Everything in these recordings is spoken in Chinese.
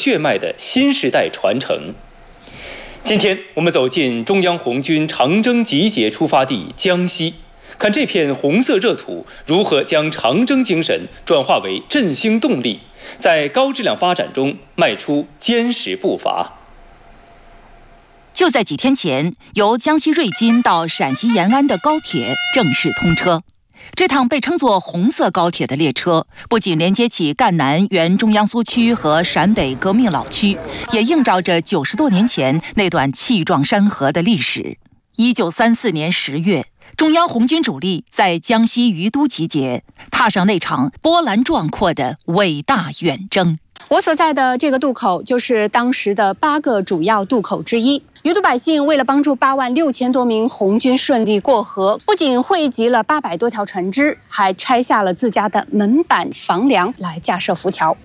血脉的新时代传承。今天我们走进中央红军长征集结出发地江西，看这片红色热土如何将长征精神转化为振兴动力，在高质量发展中迈出坚实步伐。 就在几天前，由江西瑞金到陕西延安的高铁正式通车。这趟被称作红色高铁的列车，不仅连接起赣南原中央苏区和陕北革命老区，也映照着90多年前那段气壮山河的历史。1934年10月，中央红军主力在江西于都集结，踏上那场波澜壮阔的伟大远征。 我所在的这个渡口就是当时的8个主要渡口之一。于都百姓为了帮助8万6千多名红军顺利过河，不仅汇集了800多条船只，还拆下了自家的门板房梁来架设浮桥。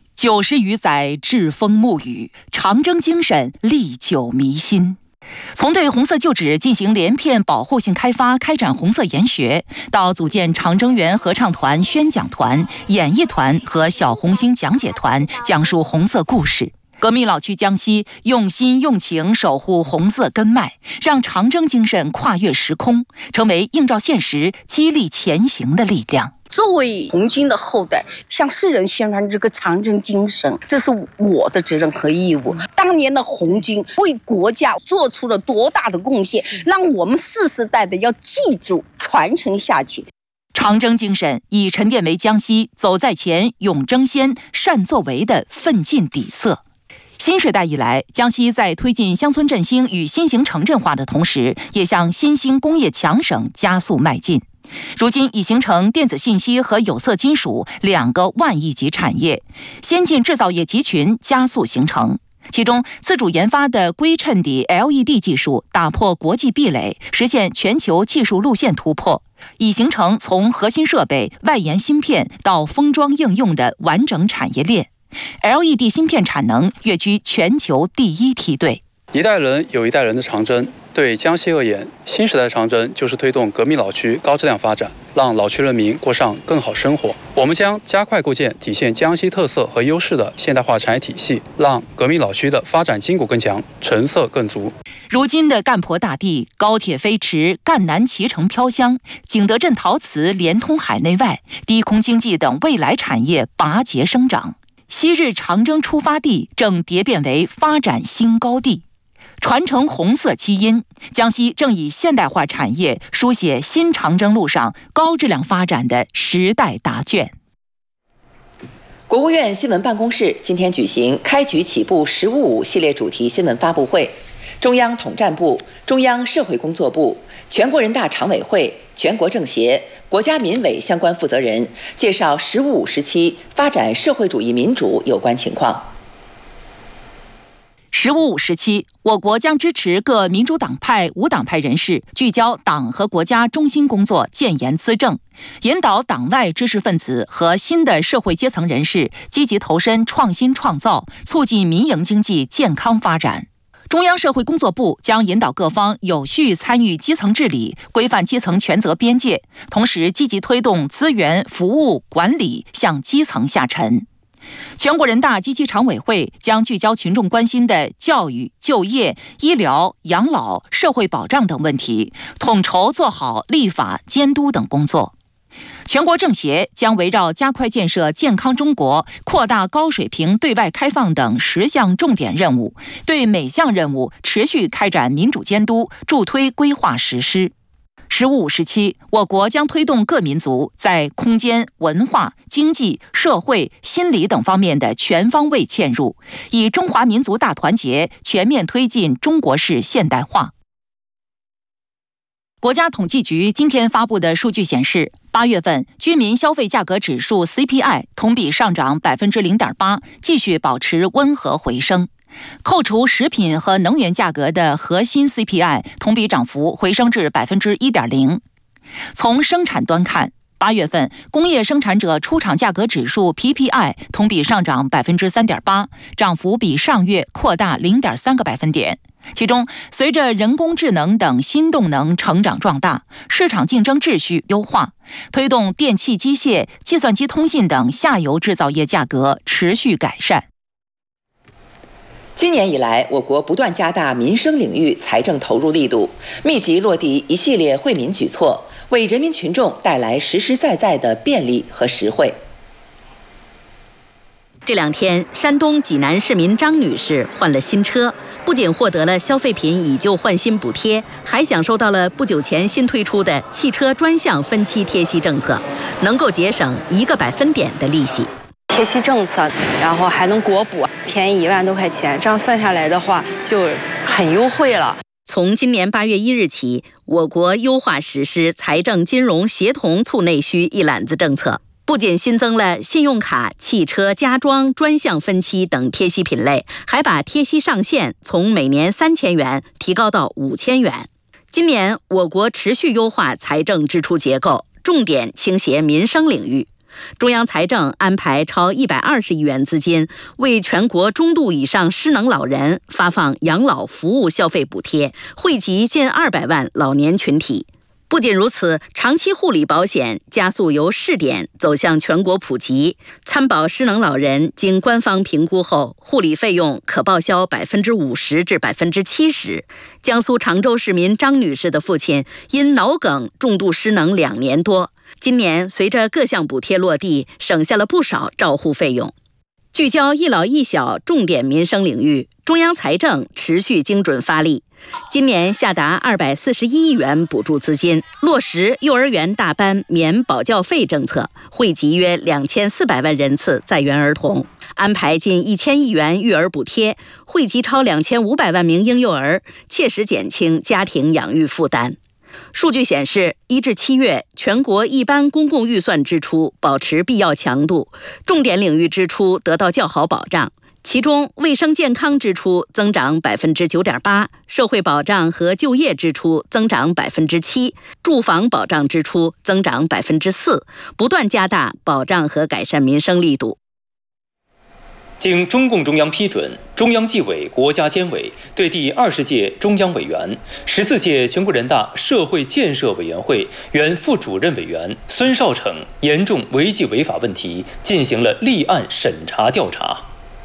90余载栉风沐雨，长征精神历久弥新。从对红色旧址进行连片保护性开发，开展红色研学，到组建长征园合唱团、宣讲团、演艺团和小红星讲解团，讲述红色故事。革命老区江西用心用情守护红色根脉，让长征精神跨越时空，成为映照现实、激励前行的力量。 作为红军的后代，向世人宣传这个长征精神，这是我的责任和义务。当年的红军为国家做出了多大的贡献，让我们世代的要记住、传承下去。 长征精神已沉淀为江西走在前、勇争先、善作为的奋进底色。新时代以来，江西在推进乡村振兴与新型城镇化的同时，也向新兴工业强省加速迈进。如今已形成电子信息和有色金属2个万亿级产业，先进制造业集群加速形成。其中，自主研发的硅衬底 LED 技术打破国际壁垒，实现全球技术路线突破，已形成从核心设备、外延芯片到封装应用的完整产业链。LED 芯片产能跃居全球第1梯队。 一代人有一代人的长征，对江西而言，新时代长征就是推动革命老区高质量发展，让老区人民过上更好生活。我们将加快构建体现江西特色和优势的现代化产业体系，让革命老区的发展筋骨更强，成色更足。 如今的赣婆大地，高铁飞驰，赣南脐橙飘香，景德镇陶瓷连通海内外，低空经济等未来产业拔节生长。昔日长征出发地正蝶变为发展新高地，传承红色基因，江西正以现代化产业书写新长征路上高质量发展的时代答卷。 国务院新闻办公室今天举行开局起步“十五五”系列主题新闻发布会，中央统战部、中央社会工作部、全国人大常委会、全国政协、国家民委相关负责人介绍“十五五”时期发展社会主义民主有关情况。 “15·5”时期，我国将支持各民主党派、无党派人士聚焦党和国家中心工作，建言资政，引导党外知识分子和新的社会阶层人士积极投身创新创造，促进民营经济健康发展。中央社会工作部将引导各方有序参与基层治理，规范基层权责边界，同时积极推动资源、服务、管理向基层下沉。全国人大及其常委会将聚焦群众关心的教育、就业、医疗、养老、社会保障等问题，统筹做好立法、监督等工作。全国政协将围绕加快建设健康中国、扩大高水平对外开放等10项重点任务，对每项任务持续开展民主监督，助推规划实施。15·5时期，我国将推动各民族在空间、文化、经济、社会、心理等方面的全方位嵌入，以中华民族大团结全面推进中国式现代化。国家统计局今天发布的数据显示，8月份居民消费价格指数 CPI 同比上涨 0.8%， 继续保持温和回升。扣除食品和能源价格的核心 CPI 同比涨幅回升至 1.0%。从生产端看，8月份工业生产者出厂价格指数 PPI 同比上涨 3.8%， 涨幅比上月扩大 0.3个百分点。其中，随着人工智能等新动能成长壮大，市场竞争秩序优化，推动电气机械、计算机通信等下游制造业价格持续改善。 今年以来，我国不断加大民生领域财政投入力度，密集落地一系列惠民举措，为人民群众带来实实在在的便利和实惠。 这2天，山东济南市民张女士换了新车，不仅获得了消费品以旧换新补贴，还享受到了不久前新推出的汽车专项分期贴息政策，能够节省1个百分点的利息。 贴息政策，然后还能国补，便宜1万多块钱，这样算下来的话就很优惠了。 从今年8月1日起，我国优化实施财政金融协同促内需一揽子政策。不仅新增了信用卡、汽车、家装专项分期等贴息品类，还把贴息上限从每年3000元提高到5000元。今年我国持续优化财政支出结构，重点倾斜民生领域。中央财政安排超120亿元资金，为全国中度以上失能老人发放养老服务消费补贴，惠及近200万老年群体。不仅如此，长期护理保险加速由试点走向全国普及，参保失能老人经官方评估后，护理费用可报销50%至70%。江苏常州市民张女士的父亲因脑梗重度失能2年多，今年随着各项补贴落地，省下了不少照护费用。聚焦一老一小重点民生领域，中央财政持续精准发力。今年下达241亿元补助资金，落实幼儿园大班免保教费政策，惠及约2400万人次在园儿童，安排近1000亿元育儿补贴，惠及超2500万名婴幼儿，切实减轻家庭养育负担。数据显示，1至7月，全国一般公共预算支出保持必要强度，重点领域支出得到较好保障。其中，卫生健康支出增长9.8%，社会保障和就业支出增长7%，住房保障支出增长4%，不断加大保障和改善民生力度。 经中共中央批准，中央纪委国家监委对第20届中央委员、14届全国人大社会建设委员会原副主任委员孙少成严重违纪违法问题进行了立案审查调查。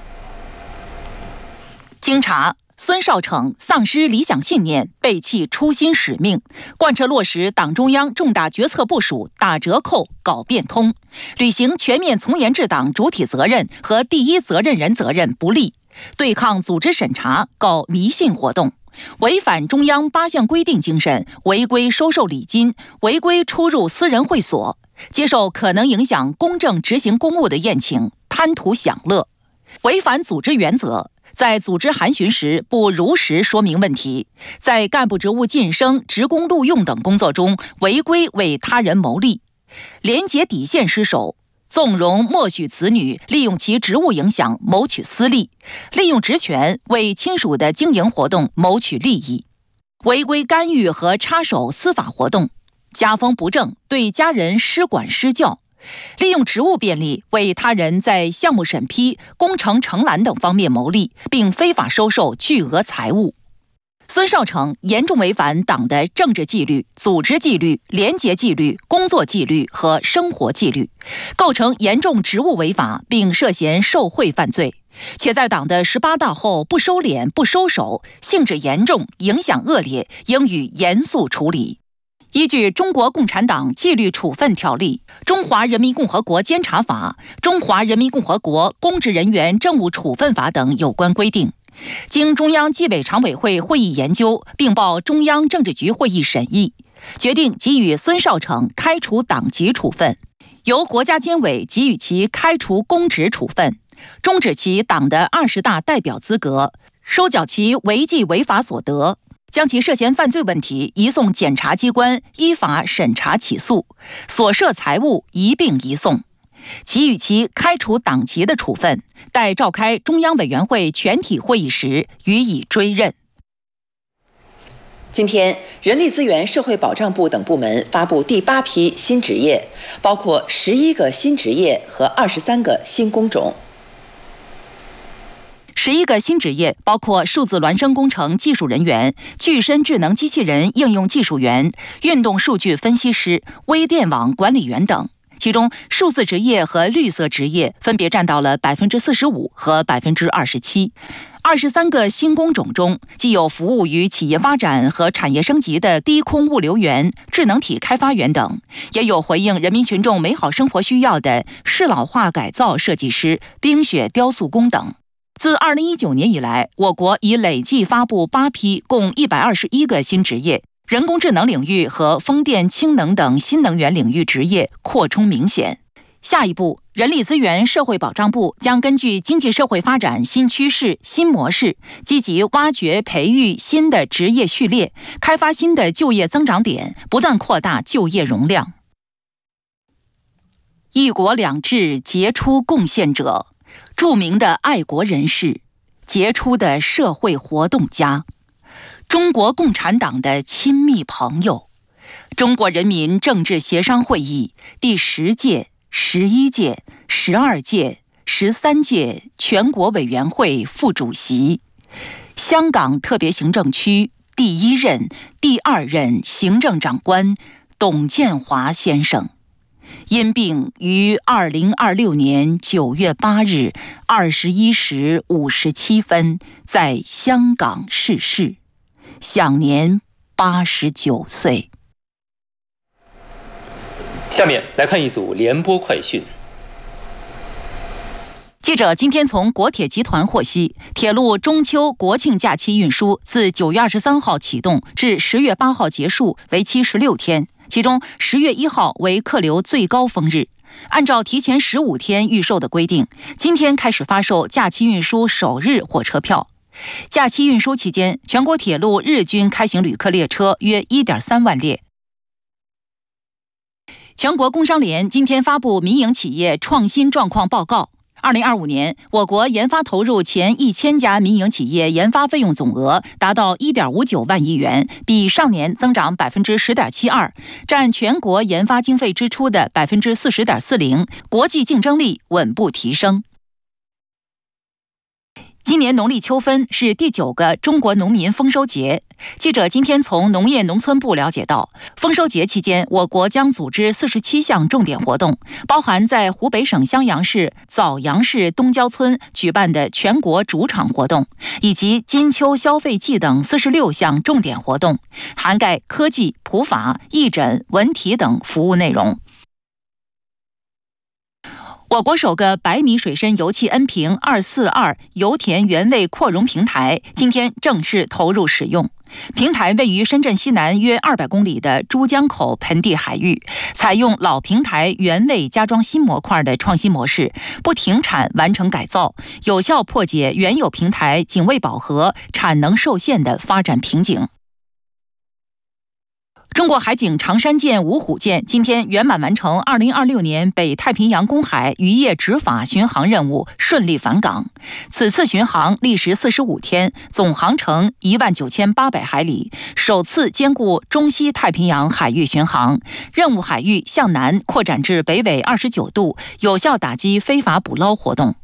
经查，孙少成丧失理想信念，背弃初心使命，贯彻落实党中央重大决策部署，打折扣、搞变通，履行全面从严治党主体责任和第一责任人责任不力，对抗组织审查，搞迷信活动，违反中央8项规定精神，违规收受礼金，违规出入私人会所，接受可能影响公正执行公务的宴请，贪图享乐，违反组织原则，在组织函询时不如实说明问题，在干部职务晋升、职工录用等工作中违规为他人谋利，廉洁底线失守，纵容默许子女利用其职务影响谋取私利，利用职权为亲属的经营活动谋取利益，违规干预和插手司法活动，家风不正，对家人施管施教，利用职务便利为他人在项目审批、工程承揽等方面谋利，并非法收受巨额财物。孙少成严重违反党的政治纪律、组织纪律、廉洁纪律、工作纪律和生活纪律，构成严重职务违法，并涉嫌受贿犯罪，且在党的18大后不收敛、不收手，性质严重、影响恶劣，应予严肃处理。依据《中国共产党纪律处分条例》、《中华人民共和国监察法》、《中华人民共和国公职人员政务处分法》等有关规定，经中央纪委常委会会议研究，并报中央政治局会议审议，决定给予孙少成开除党籍处分，由国家监委给予其开除公职处分，终止其党的20大代表资格，收缴其违纪违法所得，将其涉嫌犯罪问题移送检察机关依法审查起诉，所涉财物一并移送，给予其开除党籍的处分，待召开中央委员会全体会议时予以追认。 今天，人力资源社会保障部等部门发布第8批新职业，包括11个新职业和23个新工种。 11个新职业包括数字孪生工程技术人员、具身智能机器人应用技术员、运动数据分析师、微电网管理员等。其中，数字职业和绿色职业分别占到了45%和27%。 23个新工种中，既有服务于企业发展和产业升级的低空物流员、智能体开发员等，也有回应人民群众美好生活需要的适老化改造设计师、冰雪雕塑工等。自2019年以来，我国已累计发布8批，共121个新职业，人工智能领域和风电、氢能等新能源领域职业扩充明显。下一步，人力资源社会保障部将根据经济社会发展新趋势、新模式，积极挖掘培育新的职业序列，开发新的就业增长点，不断扩大就业容量。一国两制杰出贡献者，著名的爱国人士，杰出的社会活动家，中国共产党的亲密朋友，中国人民政治协商会议第10届、11届、12届、13届全国委员会副主席，香港特别行政区第1任、第2任行政长官董建华先生，因病于2026年9月8日21时57分在香港逝世，享年89岁。 下面来看一组联播快讯。 记者今天从国铁集团获悉，铁路中秋国庆假期运输自9月23号启动至10月8号结束，为期16天。其中10月1号为客流最高峰日。按照提前15天预售的规定，今天开始发售假期运输首日火车票。假期运输期间，全国铁路日均开行旅客列车约 1.3万列。全国工商联今天发布民营企业创新状况报告。2025年，我国研发投入前1000家民营企业研发费用总额达到 1.59万亿元，比上年增长 10.72%， 占全国研发经费支出的 40.40%， 国际竞争力稳步提升。今年农历秋分是第9个中国农民丰收节。记者今天从农业农村部了解到，丰收节期间，我国将组织47项重点活动，包含在湖北省襄阳市枣阳市东郊村举办的全国主场活动，以及金秋消费季等46项重点活动，涵盖科技、普法、义诊、文体等服务内容。我国首个100米水深油气恩平242油田原位扩容平台今天正式投入使用。平台位于深圳西南约200公里的珠江口盆地海域，采用老平台原位加装新模块的创新模式，不停产完成改造，有效破解原有平台井未饱和、产能受限的发展瓶颈。中国海警长山舰、芜虎舰今天圆满完成2026年北太平洋公海渔业执法巡航任务，顺利返港。此次巡航历时45天，总航程19800海里，首次兼顾中西太平洋海域巡航。任务海域向南扩展至北纬29度，有效打击非法捕捞活动。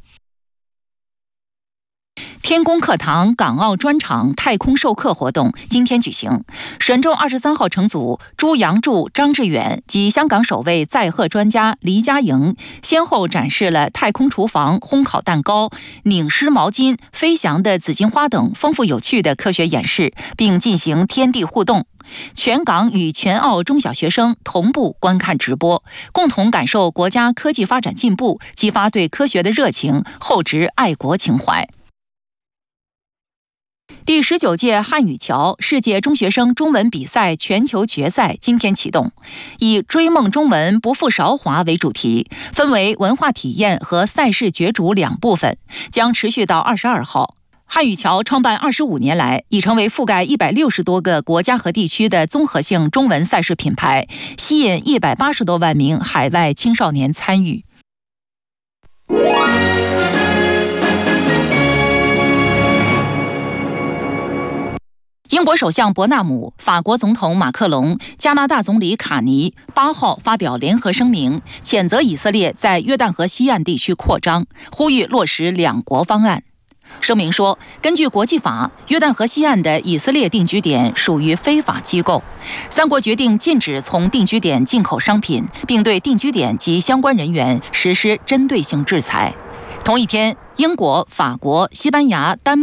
天宫课堂港澳专场太空授课活动今天举行，神舟23号乘组朱杨柱、张志远及香港首位载荷专家黎佳莹先后展示了太空厨房烘烤蛋糕、拧湿毛巾、飞翔的紫荆花等丰富有趣的科学演示，并进行天地互动。全港与全澳中小学生同步观看直播，共同感受国家科技发展进步，激发对科学的热情，厚植爱国情怀。第19届汉语桥世界中学生中文比赛全球决赛今天启动，以追梦中文不负韶华为主题，分为文化体验和赛事角逐2部分，将持续到22号。汉语桥创办25年来，已成为覆盖160多个国家和地区的综合性中文赛事品牌，吸引180多万名海外青少年参与。英国首相伯纳姆、法国总统马克龙、加拿大总理卡尼8号发表联合声明，谴责以色列在约旦河西岸地区扩张，呼吁落实2国方案。声明说，根据国际法，约旦河西岸的以色列定居点属于非法机构，3国决定禁止从定居点进口商品，并对定居点及相关人员实施针对性制裁。同一天，英国、法国、西班牙、丹麦